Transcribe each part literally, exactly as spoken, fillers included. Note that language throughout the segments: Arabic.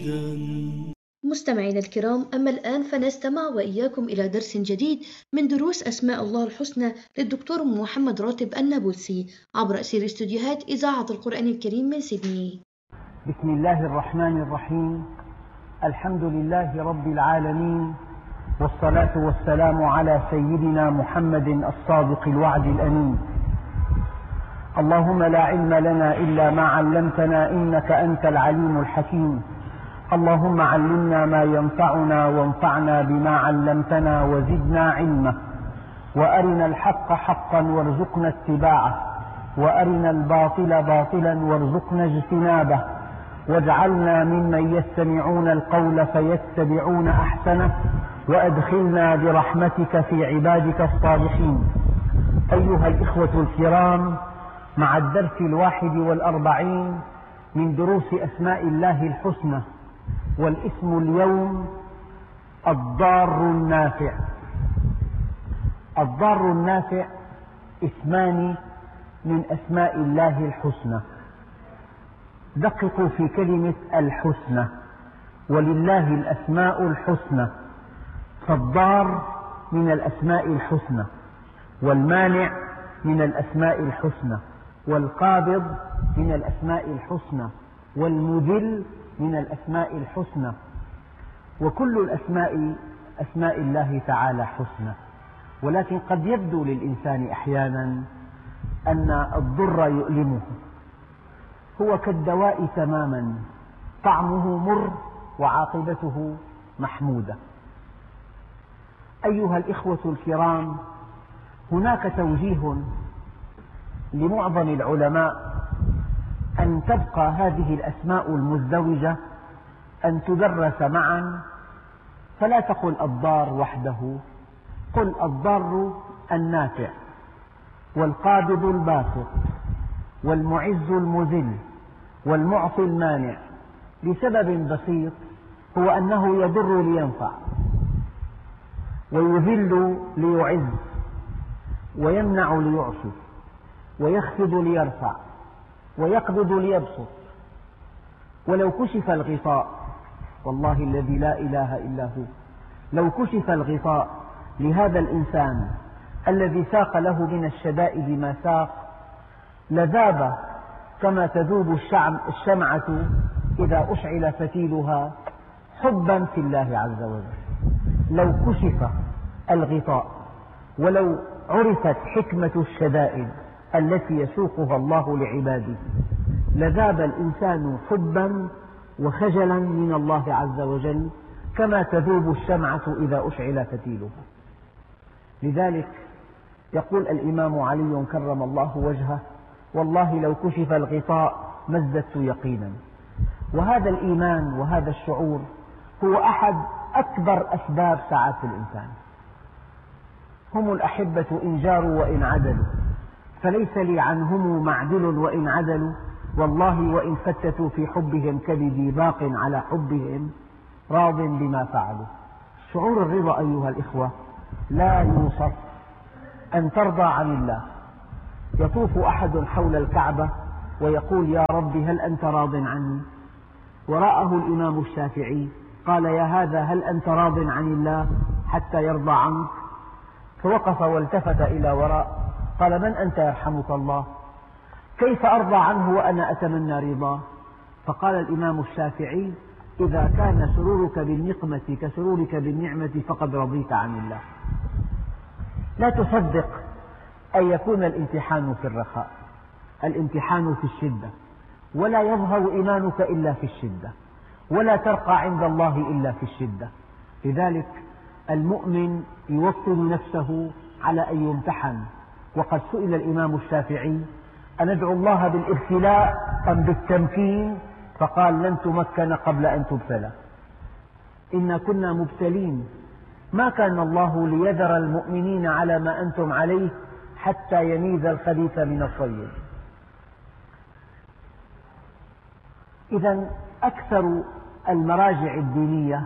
مرشدا. مستمعينا الكرام، أما الآن فنستمع وإياكم إلى درس جديد من دروس أسماء الله الحسنى للدكتور محمد راتب النابلسي عبر أثير استوديوهات إذاعة القرآن الكريم من سيدني. بسم الله الرحمن الرحيم. الحمد لله رب العالمين، والصلاة والسلام على سيدنا محمد الصادق الوعد الأمين. اللهم لا علم لنا إلا ما علمتنا إنك أنت العليم الحكيم. اللهم علمنا ما ينفعنا وانفعنا بما علمتنا وزدنا علما، وأرنا الحق حقا وارزقنا اتباعه، وأرنا الباطل باطلا وارزقنا اجتنابه، واجعلنا ممن يستمعون القول فيتبعون أحسنه، وأدخلنا برحمتك في عبادك الصالحين. أيها الإخوة الكرام، مع الدرس الواحد والأربعين من دروس أسماء الله الحسنى، والاسم اليوم الضار النافع. الضار النافع اسمان من أسماء الله الحسنى. دققوا في كلمة الحسنى، ولله الأسماء الحسنى، فالضار من الأسماء الحسنى، والمانع من الأسماء الحسنى، والقابض من الأسماء الحسنى، والمذل من الأسماء الحسنى. وكل الأسماء أسماء الله تعالى حسنى، ولكن قد يبدو للإنسان أحيانا أن الضر يؤلمه، هو كالدواء تماما، طعمه مر وعاقبته محمودة. أيها الإخوة الكرام، هناك توجيه لمعظم العلماء أن تبقى هذه الأسماء المزدوجة أن تدرس معا، فلا تقل الضار وحده، قل الضار النافع، والقابض الباسط، والمعز المذل، والمعطي المانع، لسبب بسيط، هو أنه يضر لينفع، ويذل ليعز، ويمنع ليعصي، ويخفض ليرفع، ويقبض ليبسط. ولو كشف الغطاء، والله الذي لا إله إلا هو، لو كشف الغطاء لهذا الإنسان الذي ساق له من الشدائد ما ساق، لذاب كما تذوب الشمعة إذا أشعل فتيلها حبا في الله عز وجل. لو كشف الغطاء ولو عرفت حكمة الشدائد التي يسوقها الله لعباده، لذاب الإنسان حبا وخجلا من الله عز وجل كما تذوب الشمعة إذا أشعل فتيلها. لذلك يقول الإمام علي كرم الله وجهه: والله لو كشف الغطاء ما ازددت يقينا. وهذا الإيمان وهذا الشعور هو أحد أكبر أسباب سعادة الإنسان. هم الأحبة إن جاروا وإن عدلوا، فليس لي عنهم معدل وإن عدلوا، والله وإن فتتوا في حبهم كبدي باق على حبهم راض بما فعلوا. شعور الرضا أيها الإخوة لا يوصف. أن ترضى عن الله. يطوف أحد حول الكعبة ويقول: يا رب هل أنت راض عني؟ وراءه الإمام الشافعي قال: يا هذا هل أنت راض عن الله حتى يرضى عنك؟ فوقف والتفت إلى وراء قال: من أنت يرحمك الله؟ كيف أرضى عنه وأنا أتمنى رضاه؟ فقال الإمام الشافعي: إذا كان سرورك بالنقمة كسرورك بالنعمة فقد رضيت عن الله. لا تصدق أن يكون الامتحان في الرخاء، الامتحان في الشدة، ولا يظهر إيمانك إلا في الشدة، ولا ترقى عند الله إلا في الشدة. لذلك المؤمن يوطن نفسه على أن يمتحن. وقد سئل الإمام الشافعي: أندعو الله بالابتلاء أم بالتمكين؟ فقال: لن تمكن قبل أن تبتلى. إنا كنا مبتلين، ما كان الله ليذر المؤمنين على ما أنتم عليه حتى يميز الخبيث من الطيب. إذا أكثر المراجع الدينية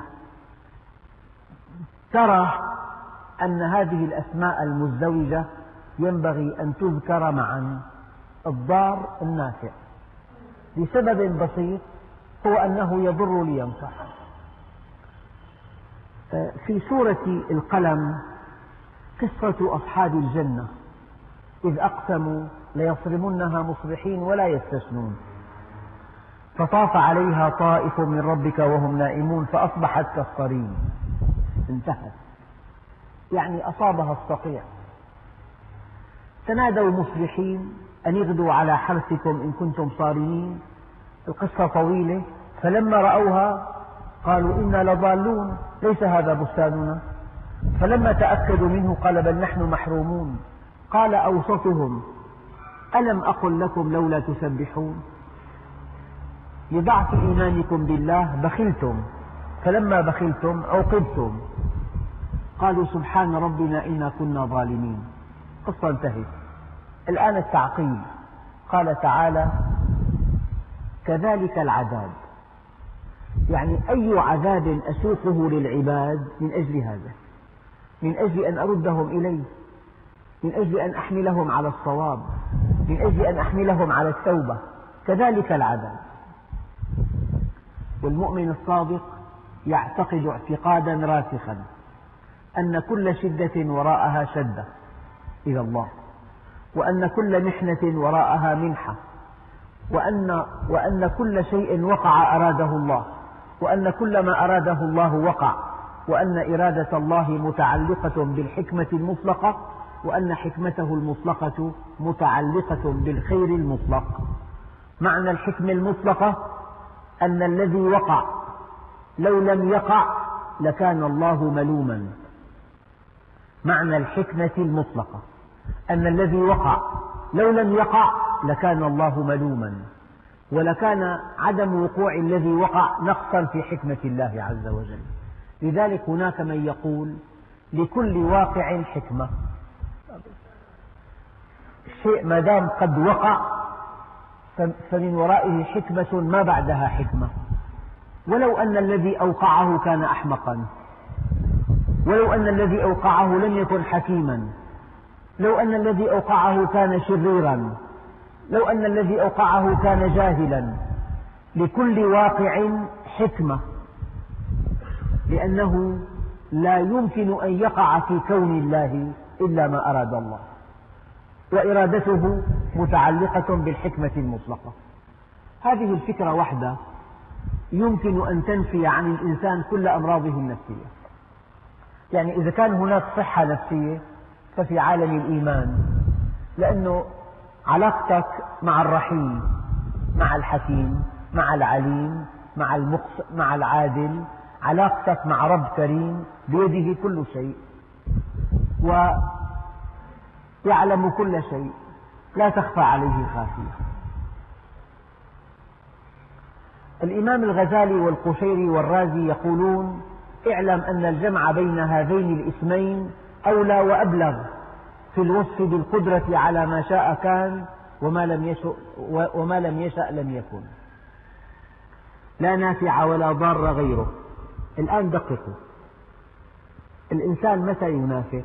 ترى أن هذه الأسماء المزدوجة ينبغي أن تذكر معا، الضار النافع، لسبب بسيط: هو أنه يضر لينفع. في سورة القلم قصة أصحاب الجنة إذ أقسموا ليصرمنها مصبحين ولا يستثنون، فطاف عليها طائف من ربك وهم نائمون فأصبحت كالصريم، انتهت، يعني أصابها الصقيع. تنادوا مصبحين أن اغدوا على حرثكم إن كنتم صارمين. القصة طويلة. فلما رأوها قالوا إنا لضالون ليس هذا بستاننا. فلما تأكدوا منه قال بل نحن محرومون. قال أوسطهم ألم أقل لكم لولا تسبحون. لضعف إيمانكم بالله بخلتم، فلما بخلتم عوقبتم. قالوا سبحان ربنا إنا كنا ظالمين. قصة انتهت. الآن التعقيب. قال تعالى كذلك العذاب، يعني أي عذاب أسوقه للعباد من أجل هذا، من أجل أن أردهم إليه، من أجل أن أحملهم على الصواب، من أجل أن أحملهم على التوبة. كذلك العذاب. والمؤمن الصادق يعتقد اعتقادا راسخا أن كل شدة وراءها شدة إلى الله، وأن كل محنة وراءها منحة، وأن, وأن كل شيء وقع أراده الله، وأن كل ما أراده الله وقع، وأن إرادة الله متعلقة بالحكمة المطلقة، وأن حكمته المطلقة متعلقة بالخير المطلق. معنى الحكمة المطلقة أن الذي وقع لو لم يقع لكان الله ملوما. معنى الحكمة المطلقة أن الذي وقع لو لم يقع لكان الله ملوما، ولكان عدم وقوع الذي وقع نقصا في حكمة الله عز وجل. لذلك هناك من يقول لكل واقع حكمة. الشيء ما دام قد وقع فمن ورائه حكمة ما بعدها حكمة، ولو أن الذي أوقعه كان أحمقا، ولو أن الذي أوقعه لم يكن حكيما، لو أن الذي أوقعه كان شريرا، لو أن الذي أوقعه كان جاهلا. لكل واقع حكمة، لأنه لا يمكن أن يقع في كون الله إلا ما أراد الله، وإرادته متعلقة بالحكمة المطلقة. هذه الفكرة وحدها يمكن أن تنفي عن الإنسان كل أمراضه النفسية. يعني إذا كان هناك صحة نفسية ففي عالم الإيمان، لأنه علاقتك مع الرحيم، مع الحكيم، مع العليم، مع المقص... مع العادل، علاقتك مع رب كريم بيده كل شيء ويعلم كل شيء، لا تخفى عليه خافية. الإمام الغزالي والقشيري والرازي يقولون اعلم أن الجمع بين هذين الاسمين أولى وأبلغ في الوصف بالقدرة على ما شاء كان وما لم يشأ, وما لم يشأ لم يكن. لا نافع ولا ضار غيره. الآن دققوا، الإنسان متى ينافق؟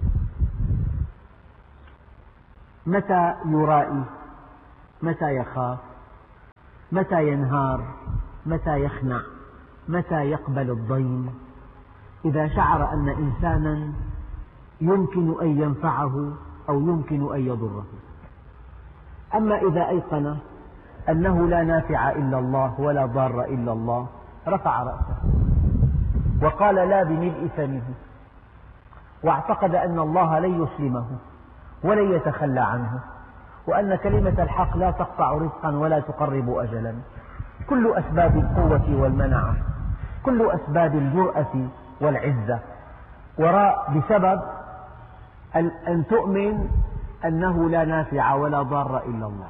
متى يرائي؟ متى يخاف؟ متى ينهار؟ متى يخنع؟ متى يقبل الضيم؟ إذا شعر أن إنسانا يمكن أن ينفعه أو يمكن أن يضره. أما إذا أيقن أنه لا نافع إلا الله ولا ضار إلا الله رفع رأسه وقال لا بملء فمه، واعتقد أن الله لن يسلمه ولن يتخلى عنه، وأن كلمة الحق لا تقطع رزقا ولا تقرب أجلا. كل أسباب القوة والمنعة، كل أسباب الجرأة والعزة وراء بسبب أن تؤمن أنه لا نافع ولا ضار إلا الله.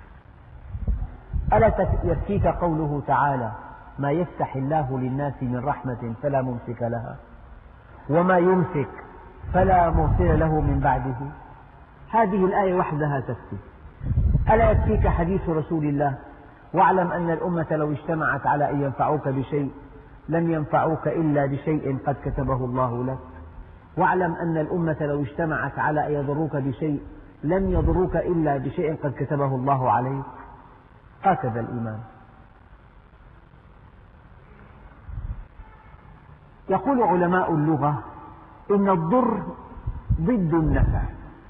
ألا يكفيك قوله تعالى ما يفتح الله للناس من رحمة فلا ممسك لها وما يمسك فلا مرسل له من بعده. هذه الآية وحدها تكفي. ألا يكفيك حديث رسول الله واعلم أن الأمة لو اجتمعت على أن ينفعوك بشيء لم ينفعوك إلا بشيء قد كتبه الله لك، واعلم أن الأمة لو اجتمعت على أن يضروك بشيء لم يضروك إلا بشيء قد كتبه الله عليك. هكذا الإيمان. يقول علماء اللغة إن الضر ضد النفع،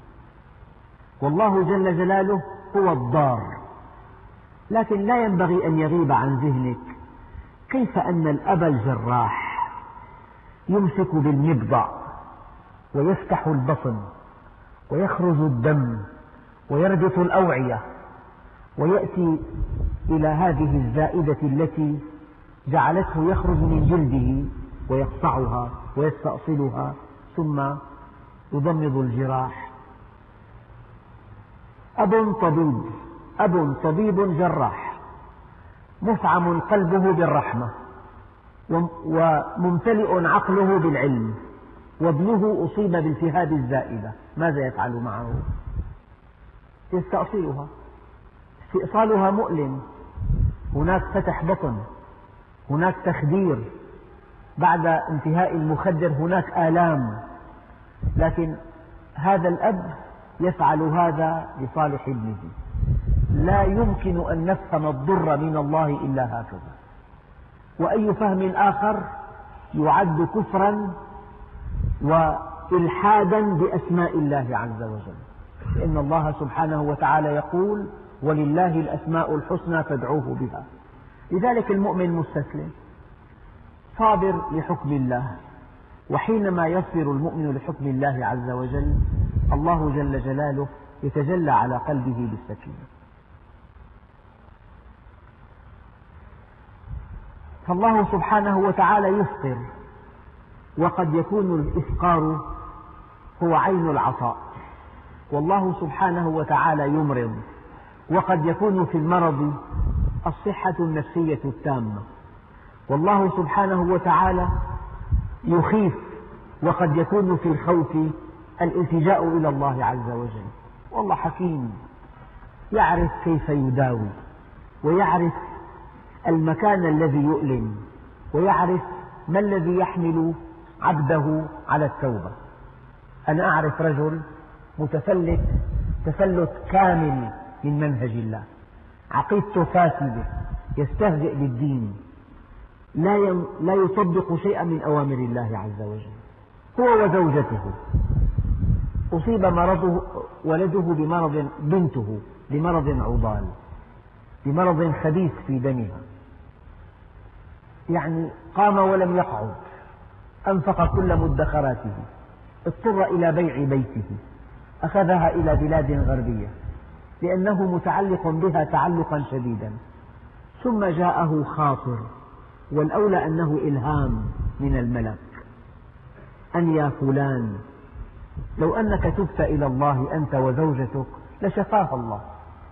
والله جل جلاله هو الضار. لكن لا ينبغي أن يغيب عن ذهنك كيف أن الأب الجراح يمسك بالمبضع ويفتح البطن ويخرج الدم ويربط الأوعية ويأتي إلى هذه الزائدة التي جعلته يخرج من جلده ويقطعها ويستأصلها ثم يضمد الجراح. أب طبيب أب طبيب جراح مفعم قلبه بالرحمة وممتلئ عقله بالعلم، وابنه أصيب بالتهاب الزائدة، ماذا يفعل معه؟ يستأصلها. استئصالها مؤلم، هناك فتح بطن، هناك تخدير، بعد انتهاء المخدر هناك آلام، لكن هذا الأب يفعل هذا لصالح ابنه. لا يمكن أن نفهم الضر من الله إلا هكذا، وأي فهم آخر يعد كفرا وإلحادا بأسماء الله عز وجل، لأن الله سبحانه وتعالى يقول: ولله الأسماء الحسنى فادعوه بها. لذلك المؤمن مستسلم صابر لحكم الله، وحينما يصبر المؤمن لحكم الله عز وجل الله جل جلاله يتجلى على قلبه بالسكينة. فالله سبحانه وتعالى يفطر، وقد يكون الإفطار هو عين العطاء، والله سبحانه وتعالى يمرض، وقد يكون في المرض الصحة النفسية التامة، والله سبحانه وتعالى يخيف، وقد يكون في الخوف الالتجاء إلى الله عز وجل. والله حكيم يعرف كيف يداوي، ويعرف المكان الذي يؤلم، ويعرف ما الذي يحمل عبده على التوبة. أنا أعرف رجل متفلت تفلت كامل من منهج الله، عقيدته فاسدة، يستهزئ بالدين، لا لا يطبق شيئا من أوامر الله عز وجل. هو وزوجته أصيب مرضه ولده بمرض، بنته بمرض عضال، بمرض خبيث في دمها، يعني قام ولم يقعد، أنفق كل مدخراته، اضطر إلى بيع بيته، أخذها إلى بلاد غربية لأنه متعلق بها تعلقا شديدا، ثم جاءه خاطر، والأولى أنه إلهام من الملك، أن يا فلان لو أنك تبت إلى الله أنت وزوجتك لشفاها الله.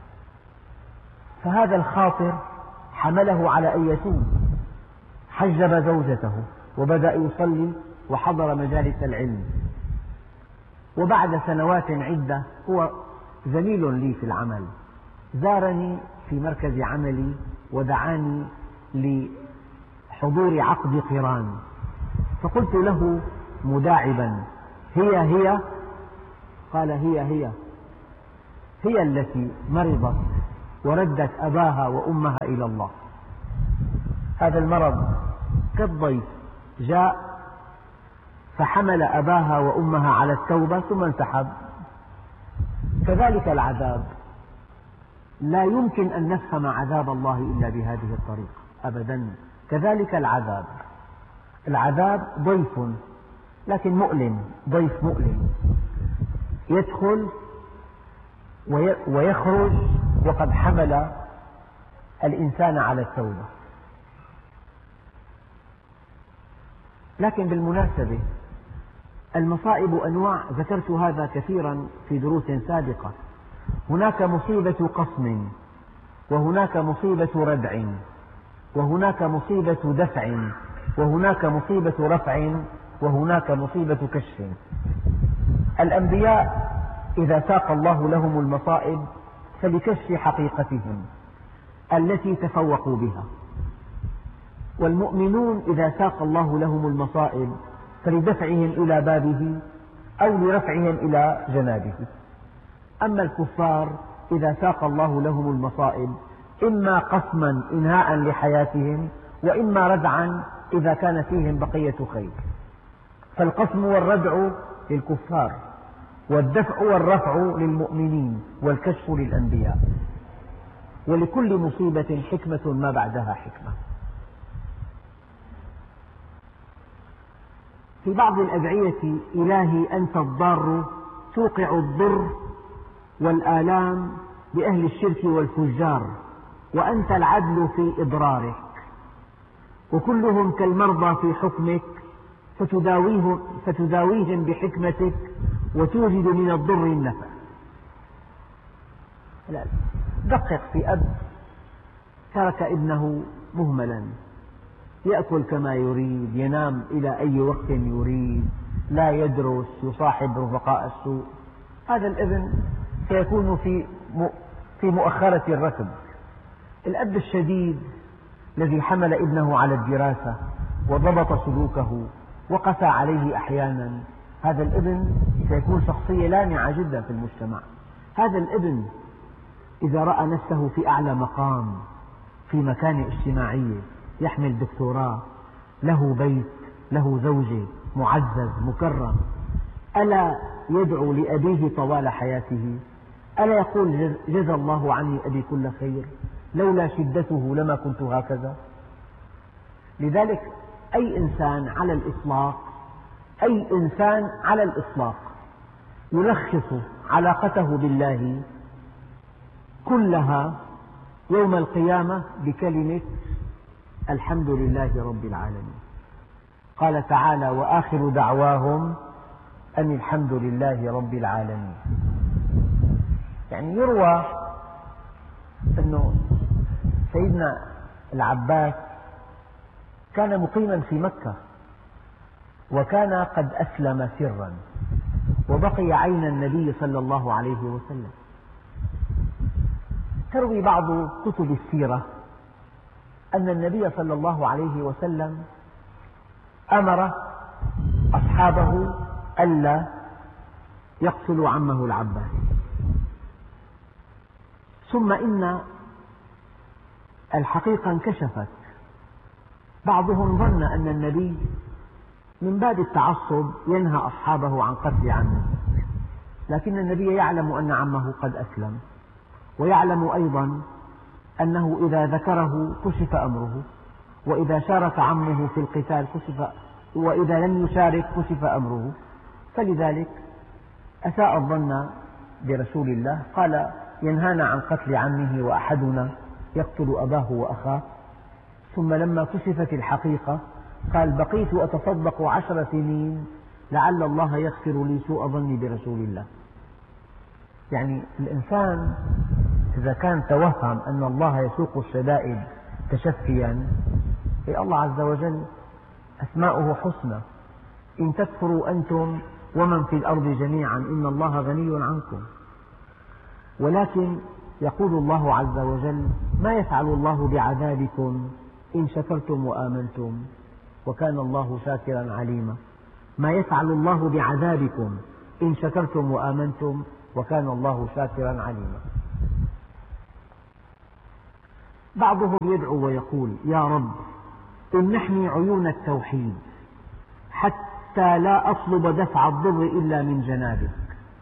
فهذا الخاطر حمله على أن يتوب، حجب زوجته وبدأ يصلي وحضر مجالس العلم، وبعد سنوات عدة هو زميل لي في العمل، زارني في مركز عملي ودعاني لحضور عقد قران، فقلت له مداعبا: هي هي؟ قال: هي هي هي التي مرضت وردت أباها وأمها إلى الله. هذا المرض كالضيف جاء فحمل أباها وأمها على التوبة ثم انسحب. كذلك العذاب، لا يمكن أن نفهم عذاب الله إلا بهذه الطريقة أبدا. كذلك العذاب، العذاب ضيف لكن مؤلم، ضيف مؤلم يدخل ويخرج وقد حمل الإنسان على التوبة. لكن بالمناسبة المصائب أنواع، ذكرت هذا كثيرا في دروس سابقة. هناك مصيبة قصم، وهناك مصيبة ردع، وهناك مصيبة دفع، وهناك مصيبة رفع، وهناك مصيبة كشف. الأنبياء إذا ساق الله لهم المصائب فلكشف حقيقتهم التي تفوقوا بها، والمؤمنون إذا ساق الله لهم المصائب فلدفعهم إلى بابه أو لرفعهم إلى جنابه. أما الكفار إذا ساق الله لهم المصائب إما قسما إنهاء لحياتهم، وإما ردعا إذا كان فيهم بقية خير. فالقسم والردع للكفار، والدفع والرفع للمؤمنين، والكشف للأنبياء. ولكل مصيبة حكمة ما بعدها حكمة. في بعض الأدعية: إلهي أنت الضار توقع الضر والآلام بأهل الشرك والفجار، وأنت العدل في إضرارك، وكلهم كالمرضى في حكمك، فتداويهم, فتداويهم بحكمتك، وتوجد من الضر النفع. لا، دقق في أب ترك ابنه مهملا، يأكل كما يريد، ينام إلى أي وقت يريد، لا يدرس، يصاحب رفقاء السوء. هذا الابن سيكون في في مؤخرة الركب. الأب الشديد الذي حمل ابنه على الدراسة وضبط سلوكه وقسى عليه أحيانا، هذا الابن سيكون شخصية لامعة جدا في المجتمع. هذا الابن إذا رأى نفسه في أعلى مقام، في مكانة اجتماعية، يحمل دكتوراه، له بيت، له زوجة، معزز مكرم، ألا يدعو لأبيه طوال حياته؟ ألا يقول جزى الله عني أبي كل خير، لولا شدته لما كنت هكذا؟ لذلك أي إنسان على الإطلاق أي إنسان على الإطلاق يلخص علاقته بالله كلها يوم القيامة بكلمة الحمد لله رب العالمين. قال تعالى: وآخر دعواهم أن الحمد لله رب العالمين. يعني يروى أنه سيدنا العباس كان مقيما في مكة، وكان قد أسلم سرا، وبقي عين النبي صلى الله عليه وسلم. تروي بعض كتب السيرة أن النبي صلى الله عليه وسلم أمر أصحابه ألا يقتلوا عمه العباس، ثم إن الحقيقة انكشفت. بعضهم ظن أن النبي من باب التعصب ينهى أصحابه عن قتل عمه، لكن النبي يعلم أن عمه قد أسلم، ويعلم أيضا أنه إذا ذكره كشف أمره، وإذا شارك عمه في القتال كشف، وإذا لم يشارك كشف أمره. فلذلك أساء الظن برسول الله، قال: ينهانا عن قتل عمه وأحدنا يقتل أباه وأخاه. ثم لما كشفت الحقيقة قال: بقيت أتصدق عشر سنين لعل الله يغفر لي سوء ظني برسول الله. يعني الإنسان إذا كان توهم أن الله يسوق الشدائد تشفيا، الله عز وجل أسماؤه حسنى: إن تكفروا أنتم ومن في الأرض جميعا إن الله غني عنكم. ولكن يقول الله عز وجل: ما يفعل الله بعذابكم إن شكرتم وآمنتم وكان الله شاكرا عليما. ما يفعل الله بعذابكم إن شكرتم وآمنتم وكان الله شاكرا عليما. بعضهم يدعو ويقول: يا رب امنحني عيون التوحيد حتى لا أطلب دفع الضر إلا من جنابك.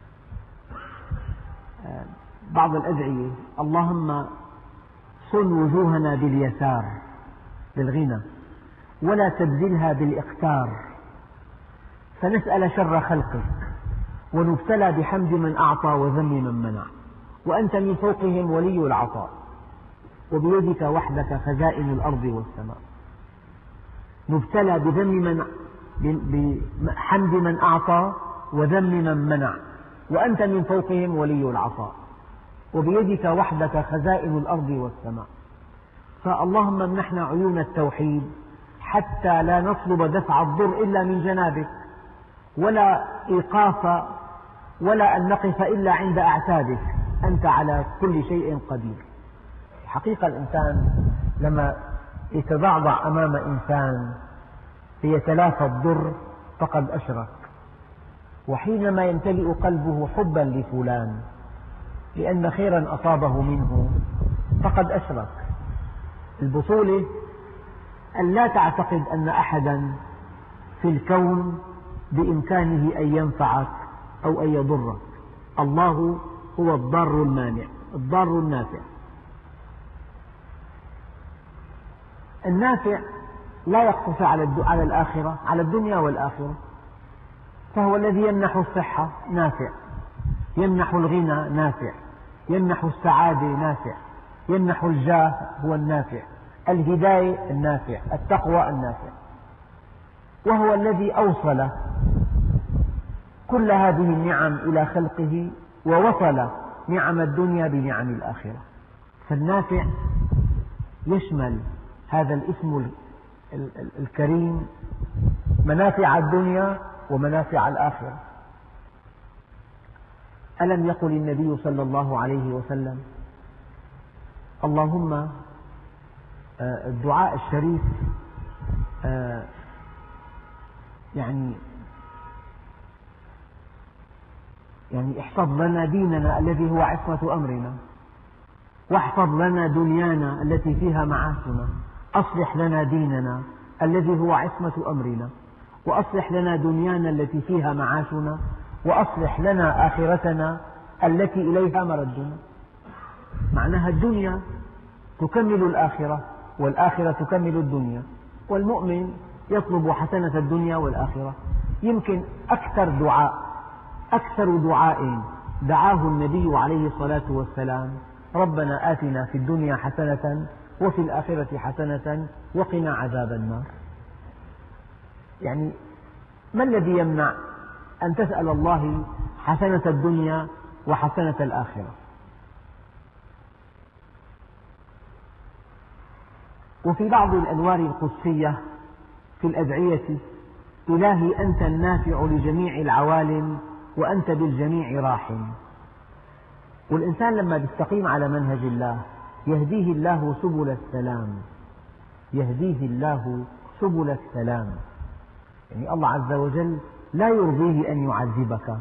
بعض الأدعية: اللهم صن وجوهنا باليسار بالغنى ولا تبذلها بالإقتار، فنسأل شر خلقك ونبتلى بحمد من أعطى وذم من منع، وأنت من فوقهم ولي العطاء، وبيدك وحدك خزائن الأرض والسماء. نبتلى بذم من بحمد من أعطى وذم من منع، وأنت من فوقهم ولي العطاء، وبيدك وحدك خزائن الأرض والسماء. فاللهم امنحنا عيون التوحيد حتى لا نطلب دفع الضر إلا من جنابك، ولا إيقاف ولا أن نقف إلا عند أعتابك، أنت على كل شيء قدير. حقيقة الإنسان لما يتضعضع أمام إنسان ليتلافى الضر فقد أشرك، وحينما يمتلئ قلبه حبا لفلان لأن خيرا أصابه منه فقد أشرك. البطولة أن لا تعتقد أن أحدا في الكون بإمكانه أن ينفعك أو أن يضرك. الله هو الضار المانع، الضار النافع. النافع لا يقتصر على الآخرة، على الدنيا والآخرة، فهو الذي يمنح الصحة نافع، يمنح الغنى نافع، يمنح السعادة نافع، يمنح الجاه هو النافع، الهداية النافع، التقوى النافع، وهو الذي أوصل كل هذه النعم إلى خلقه ووصل نعم الدنيا بنعم الآخرة. فالنافع يشمل هذا الاسم الكريم منافع الدنيا ومنافع الآخرة. ألم يقل النبي صلى الله عليه وسلم: اللهم الدعاء الشريف يعني يعني احفظ لنا ديننا الذي هو عصمة أمرنا، واحفظ لنا دنيانا التي فيها معاشنا، أصلح لنا ديننا الذي هو عصمة أمرنا، وأصلح لنا دنيانا التي فيها معاشنا، وأصلح لنا آخرتنا التي إليها مردنا. معناها الدنيا تكمل الآخرة، والآخرة تكمل الدنيا، والمؤمن يطلب حسنة الدنيا والآخرة. يمكن أكثر دعاء أكثر دعاء دعاه النبي عليه الصلاة والسلام: ربنا آتنا في الدنيا حسنة وفي الآخرة حسنة وقنا عذاب النار. يعني ما الذي يمنع أن تسأل الله حسنة الدنيا وحسنة الآخرة؟ وفي بعض الأنوار القدسية في الأدعية: إلهي أنت النافع لجميع العوالم وأنت بالجميع راحم. والإنسان لما يستقيم على منهج الله يهديه الله سبل السلام، يهديه الله سبل السلام. يعني الله عز وجل لا يرضيه أن يعذبك.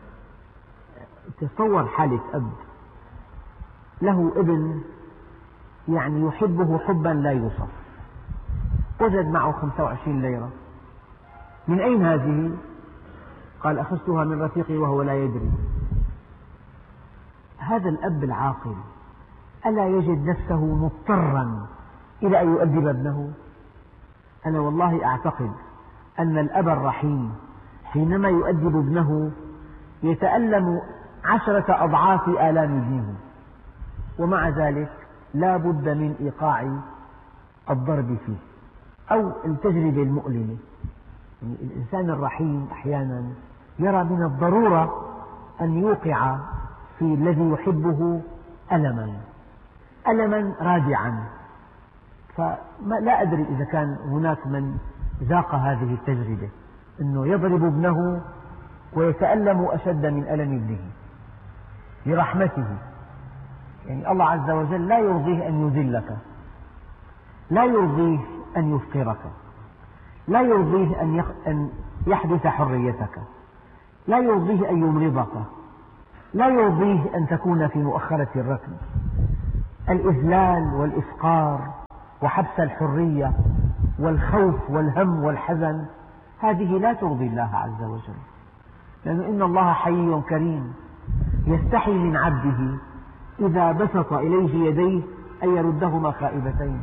تصور حالة أب له ابن يعني يحبه حبا لا يوصف، وجد معه خمسة وعشرين ليرة. من أين هذه؟ قال: أخذتها من رفيقي وهو لا يدري. هذا الأب العاقل ألا يجد نفسه مضطرا إلى أن يؤدب ابنه؟ أنا والله أعتقد أن الأب الرحيم حينما يؤدب ابنه يتألم عشرة أضعاف آلام ابنه، ومع ذلك لا بد من إيقاع الضرب فيه أو التجربة المؤلمة. يعني الإنسان الرحيم أحيانا يرى من الضرورة أن يوقع في الذي يحبه ألما ألما رادعا. فلا أدري إذا كان هناك من ذاق هذه التجربة، أنه يضرب ابنه ويتألم أشد من ألم ابنه لرحمته. يعني الله عز وجل لا يرضيه أن يذلك، لا يرضيه أن يفقرك، لا يرضيه أن يحدث حريتك، لا يرضيه أن يمرضك، لا يرضيه أن تكون في مؤخرة الركب. الإذلال والإفقار وحبس الحرية والخوف والهم والحزن هذه لا ترضي الله عز وجل، لأن إن الله حي كريم يستحي من عبده إذا بسط إليه يديه أن يردهما خائبتين.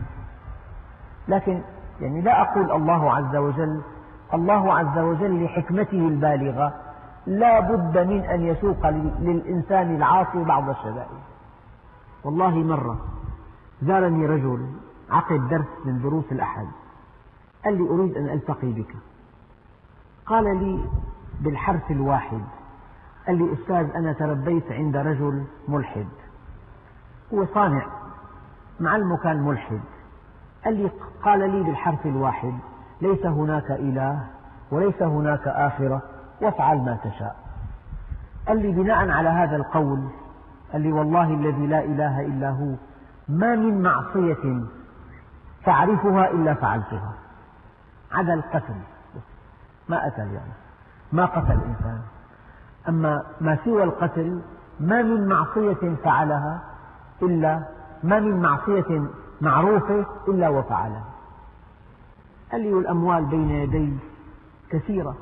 لكن يعني لا أقول الله عز وجل، الله عز وجل لحكمته البالغة لا بد من أن يسوق للإنسان العاصي بعض الشدائد. والله مرة زارني رجل عقب درس من دروس الأحد، قال لي: أريد أن ألتقي بك. قال لي بالحرف الواحد، قال لي: أستاذ أنا تربيت عند رجل ملحد، هو صانع معلمه كان ملحد. قال لي قال لي بالحرف الواحد: ليس هناك إله وليس هناك آخرة وافعل ما تشاء. قال لي بناء على هذا القول، قال لي: والله الذي لا إله إلا هو ما من معصية تعرفها إلا فعلتها، عدا القتل، ما قتل يعني ما قتل إنسان، أما ما سوى القتل ما من معصية فعلها إلا ما من معصية معروفة إلا وفعلها. قال لي والأموال بين يدي كثيرة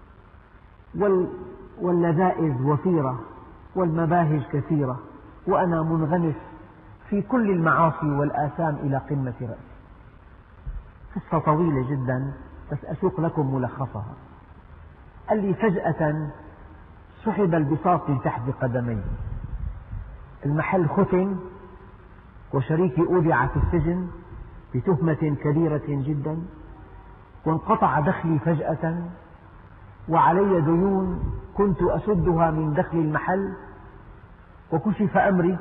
واللذائذ وفيرة والمباهج كثيرة وأنا منغمس في كل المعاصي والآثام إلى قمة رأسي. قصة طويلة جدا بس أسوق لكم ملخصها. قال لي فجأة سحب البساط من تحت قدمي، المحل ختم وشريكي أودع في السجن بتهمة كبيرة جدا، وانقطع دخلي فجأة وعلي ديون كنت أسدها من دخل المحل، وكشف أمري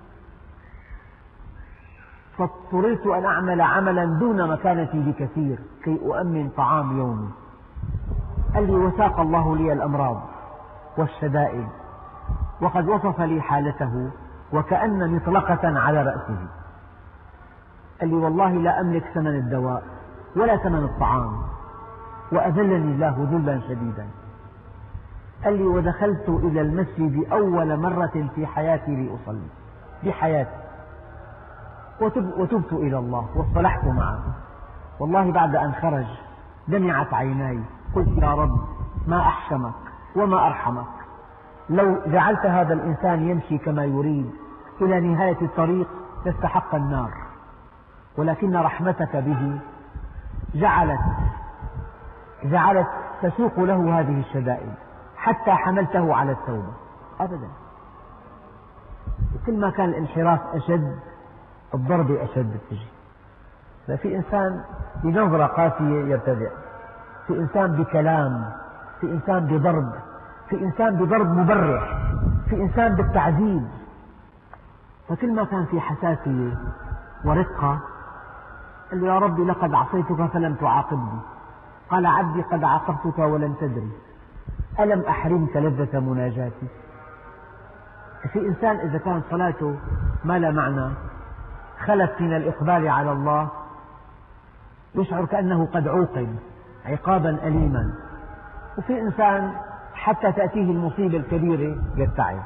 فاضطررت أن أعمل عملا دون مكانتي بكثير كي أؤمن طعام يومي. قال لي وساق الله لي الأمراض والشدائد وقد وصف لي حالته وكأن مطلقة على رأسه. قال لي والله لا أملك ثمن الدواء ولا ثمن الطعام وأذلني الله ذلا شديدا. قال لي ودخلت إلى المسجد أول مرة في حياتي لأصلي بحياتي وتبت إلى الله واصطلحت معه. والله بعد أن خرج دمعت عيناي، قلت يا رب ما أحشمك وما أرحمك، لو جعلت هذا الإنسان يمشي كما يريد إلى نهاية الطريق لاستحق النار، ولكن رحمتك به جعلت جعلت تسوق له هذه الشدائد حتى حملته على التوبة. أبدا، وكل ما كان الانحراف أشد الضربة أشد تجي. ففي إنسان بنظرة قاسية يبتدع، في إنسان بكلام، في إنسان بضرب، في إنسان بضرب مبرح، في إنسان بالتعذيب. فكل ما كان في حساسية ورقة قال له يا ربي لقد عصيتك فلم تعاقبني. قال عبدي قد عاقبتك ولم تدري، ألم أحرمك لذة مناجاتي. في إنسان إذا كان صلاته ما لا معنى خلت من الإقبال على الله يشعر كأنه قد عوقب عقابا أليما، وفي إنسان حتى تأتيه المصيبة الكبيرة يتعظ.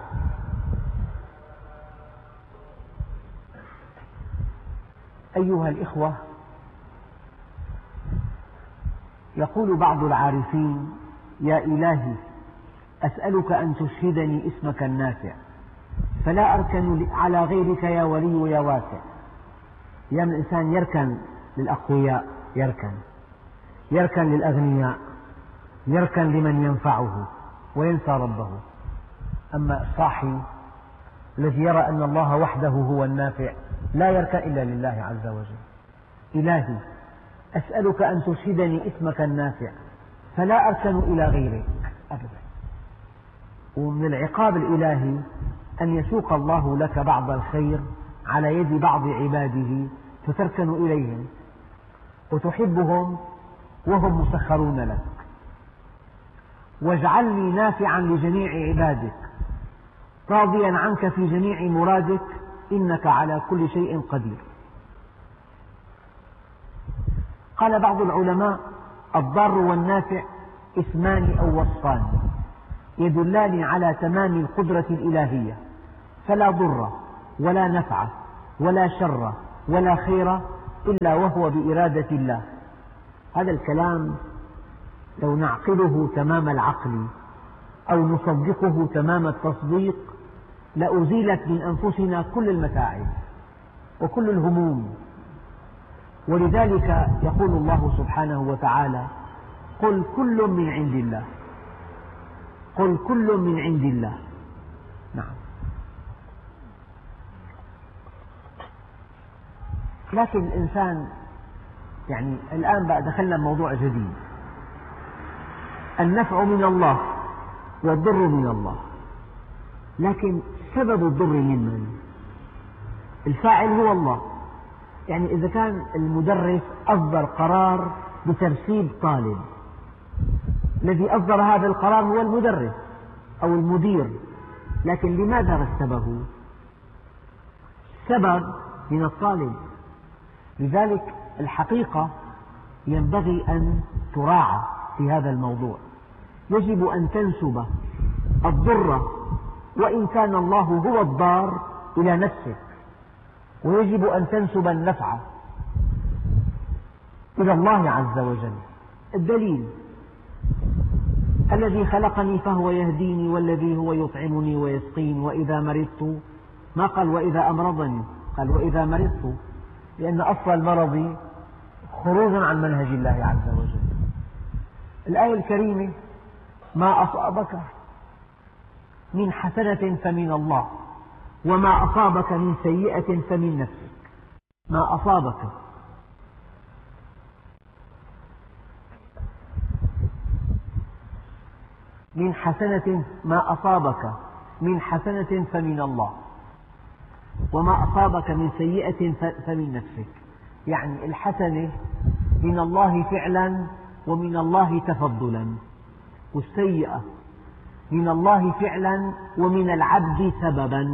أيها الإخوة، يقول بعض العارفين يا إلهي أسألك أن تشهدني اسمك النافع فلا أركن على غيرك يا ولي يا واسع. أيام الإنسان يركن للأقوياء، يركن يركن للأغنياء، يركن لمن ينفعه وينسى ربه. أما الصاحي الذي يرى أن الله وحده هو النافع لا يركن إلا لله عز وجل. إلهي أسألك أن تشهدني اسمك النافع فلا أركن إلى غيرك أبدا. ومن العقاب الإلهي أن يسوق الله لك بعض الخير على يد بعض عباده فتركن إليهم وتحبهم وهم مسخرون لك. واجعلني نافعا لجميع عبادك راضيا عنك في جميع مرادك إنك على كل شيء قدير. قال بعض العلماء الضار والنافع اسمان أو وصفان يدلان على تمام القدرة الإلهية، فلا ضر ولا نفع ولا شر ولا خير إلا وهو بإرادة الله. هذا الكلام لو نعقله تمام العقل أو نصدقه تمام التصديق لأزيلت من أنفسنا كل المتاعب وكل الهموم. ولذلك يقول الله سبحانه وتعالى قل كل من عند الله، قل كل من عند الله. نعم، لكن الإنسان يعني الآن بقى دخلنا بموضوع جديد. النفع من الله والضر من الله، لكن سبب الضر ممن؟ الفاعل هو الله. يعني إذا كان المدرس أصدر قرار بترسيب طالب، الذي أصدر هذا القرار هو المدرس أو المدير، لكن لماذا رسبه؟ سبب من الطالب. لذلك الحقيقة ينبغي أن تراعى في هذا الموضوع. يجب أن تنسب الضر وإن كان الله هو الضار إلى نفسك، ويجب أن تنسب النفع إلى الله عز وجل. الدليل: الذي خلقني فهو يهديني، والذي هو يطعمني ويسقين، وإذا مرضت، ما قال وإذا أمرضني، قال وإذا مرضت، لأن أصل المرض خروج عن منهج الله عز وجل. الآية الكريمة: ما أصابك من حسنة فمن الله، وما أصابك من سيئة فمن نفسك. ما أصابك من حسنة ما أصابك من حسنة فمن الله، وما أصابك من سيئة فمن نفسك. يعني الحسنة من الله فعلا ومن الله تفضلا، والسيئة من الله فعلا ومن العبد سببا.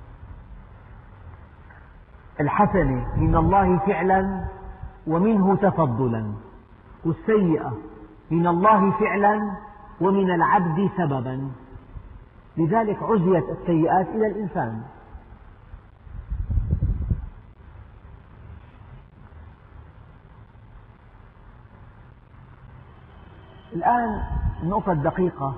الحسنة من الله فعلا ومنه تفضلا، والسيئة من الله فعلا ومن العبد سببا. لذلك عزيت السيئات إلى الإنسان. الآن النقطة الدقيقة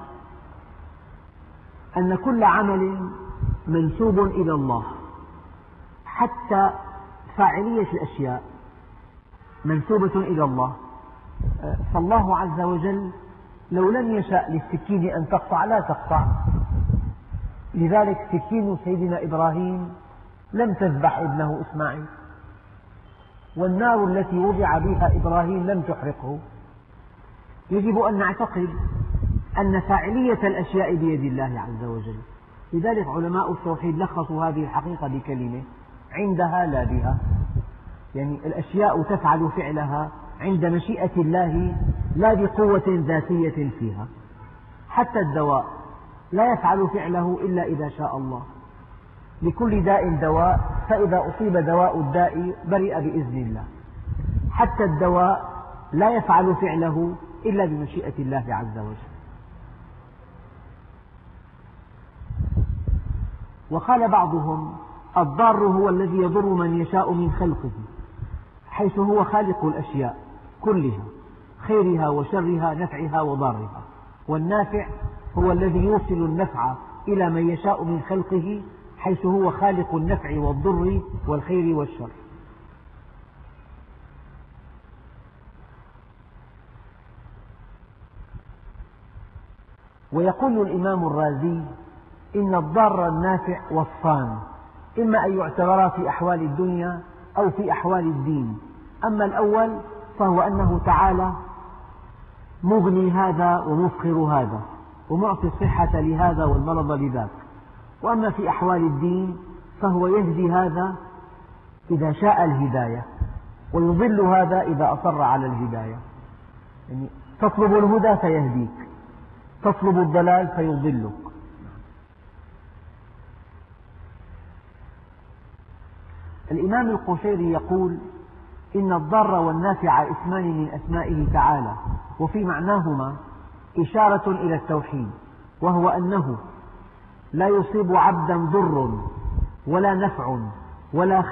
أن كل عمل منسوب إلى الله، حتى فاعلية الأشياء منسوبة إلى الله. فالله عز وجل لو لم يشأ للسكين أن تقطع لا تقطع. لذلك سكين سيدنا إبراهيم لم تذبح ابنه إسماعيل، والنار التي وضع بها إبراهيم لم تحرقه. يجب أن نعتقد أن فاعلية الأشياء بيد الله عز وجل. لذلك علماء التوحيد لخصوا هذه الحقيقة بكلمة: عندها لا بها. يعني الأشياء تفعل فعلها عند مشيئة الله، لا بقوة ذاتية فيها. حتى الدواء لا يفعل فعله إلا إذا شاء الله. لكل داء دواء، فإذا أصيب دواء الداء برئ بإذن الله. حتى الدواء لا يفعل فعله إلا بمشيئة الله عز وجل. وقال بعضهم: الضار هو الذي يضر من يشاء من خلقه، حيث هو خالق الأشياء كلها، خيرها وشرها، نفعها وضارها. والنافع هو الذي يوصل النفع إلى من يشاء من خلقه، حيث هو خالق النفع والضر والخير والشر. ويقول الإمام الرازي: إن الضار النافع وصفان، إما أن يعتبرا في أحوال الدنيا أو في أحوال الدين. أما الأول فهو أنه تعالى مغني هذا ومفقر هذا، ومعطي الصحة لهذا والمرض لذاك. وأما في أحوال الدين فهو يهدي هذا إذا شاء الهداية، ويضل هذا إذا أصر على الهداية. يعني تطلب الهدى فيهديك، تطلب الضلال فيضلك. الإمام القشيري يقول: إن الضار والنافع اسمان من أسمائه تعالى، وفي معناهما إشارة إلى التوحيد، وهو أنه لا يصيب عبدا ضر ولا نفع ولا